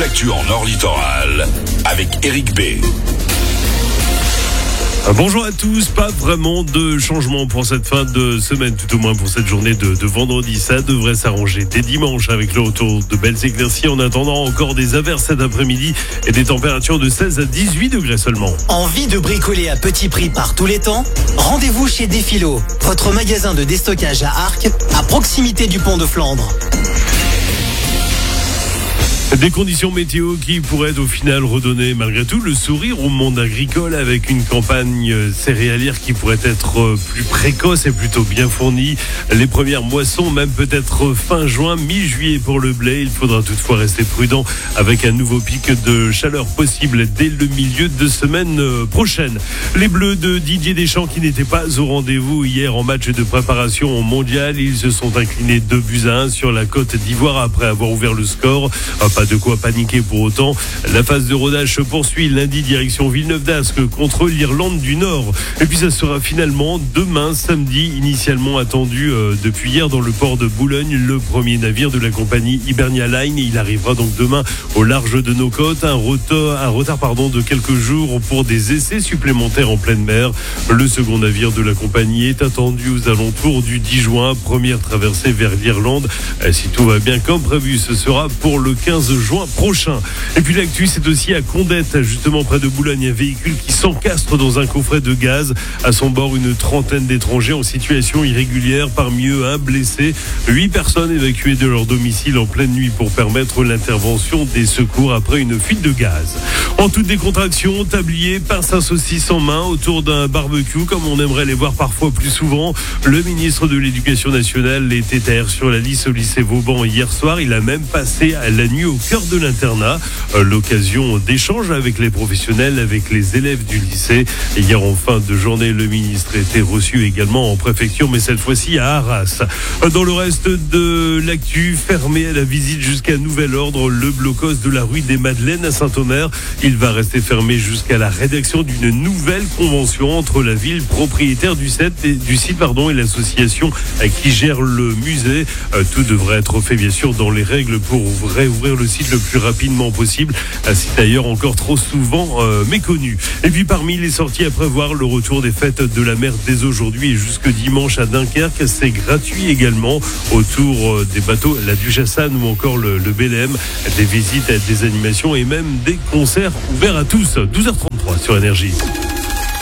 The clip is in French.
l'actu en Nord Littoral avec Eric B. Bonjour à tous, pas vraiment de changement pour cette fin de semaine, tout au moins pour cette journée de vendredi. Ça devrait s'arranger dès dimanche avec le retour de belles éclaircies. En attendant, encore des averses cet après-midi et des températures de 16 à 18 degrés seulement. Envie de bricoler à petit prix par tous les temps? Rendez-vous chez Défilo, votre magasin de déstockage à Arques, à proximité du pont de Flandre. Des conditions météo qui pourraient au final redonner malgré tout le sourire au monde agricole avec une campagne céréalière qui pourrait être plus précoce et plutôt bien fournie. Les premières moissons, même peut-être fin juin, mi-juillet pour le blé. Il faudra toutefois rester prudent avec un nouveau pic de chaleur possible dès le milieu de semaine prochaine. Les Bleus de Didier Deschamps qui n'étaient pas au rendez-vous hier en match de préparation au mondial. Ils se sont inclinés 2-1 sur la Côte d'Ivoire après avoir ouvert le score. Pas de quoi paniquer pour autant. La phase de rodage se poursuit lundi direction Villeneuve d'Ascq contre l'Irlande du Nord. Et puis ça sera finalement demain, samedi, initialement attendu depuis hier dans le port de Boulogne, le premier navire de la compagnie Hibernia Line. Il arrivera donc demain au large de nos côtes. Un retard de quelques jours pour des essais supplémentaires en pleine mer. Le second navire de la compagnie est attendu aux alentours du 10 juin. Première traversée vers l'Irlande. Si tout va bien comme prévu, ce sera pour le 15 juin prochain. Et puis l'actu, c'est aussi à Condette, justement près de Boulogne, un véhicule qui s'encastre dans un coffret de gaz. À son bord, une trentaine d'étrangers en situation irrégulière, parmi eux un blessé. 8 personnes évacuées de leur domicile en pleine nuit pour permettre l'intervention des secours après une fuite de gaz. En toute décontraction, tablier, pince à saucisse en main autour d'un barbecue, comme on aimerait les voir parfois plus souvent. Le ministre de l'Éducation nationale était à Aires-sur-la-Lys au lycée Vauban hier soir. Il a même passé la nuit au cœur de l'internat, l'occasion d'échanges avec les professionnels, avec les élèves du lycée. Et hier en fin de journée, le ministre était reçu également en préfecture, mais cette fois-ci à Arras. Dans le reste de l'actu, fermé à la visite jusqu'à nouvel ordre, le blocos de la rue des Madeleines à Saint-Omer. Il va rester fermé jusqu'à la rédaction d'une nouvelle convention entre la ville propriétaire du site et l'association qui gère le musée. Tout devrait être fait bien sûr dans les règles pour réouvrir le site le plus rapidement possible. Un site d'ailleurs encore trop souvent méconnu. Et puis parmi les sorties à prévoir, le retour des fêtes de la mer dès aujourd'hui et jusque dimanche à Dunkerque. C'est gratuit également autour des bateaux, la Duchesse Anne ou encore le Bélem. Des visites, des animations et même des concerts ouverts à tous. 12h33 sur Énergie.